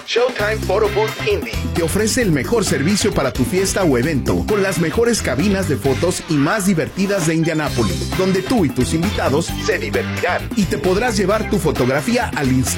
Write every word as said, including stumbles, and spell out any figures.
Showtime Photo Booth Indie te ofrece el mejor servicio para tu fiesta o evento, con las mejores cabinas de fotos y más divertidas de Indianápolis, donde tú y tus invitados se divertirán y te podrás llevar tu fotografía al instante.